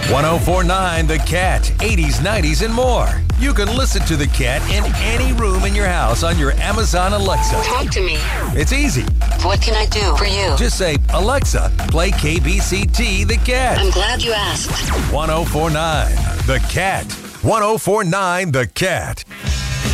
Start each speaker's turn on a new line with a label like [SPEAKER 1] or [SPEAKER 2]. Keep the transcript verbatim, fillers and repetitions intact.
[SPEAKER 1] ten forty-nine The Cat, eighties, nineties, and more. You can listen to The Cat in any room in your house on your Amazon Alexa.
[SPEAKER 2] Talk to me.
[SPEAKER 1] It's easy.
[SPEAKER 2] What can I do for you?
[SPEAKER 1] Just say, Alexa, play K B C T The Cat.
[SPEAKER 2] I'm glad you asked.
[SPEAKER 1] ten forty-nine The Cat. ten forty-nine The Cat.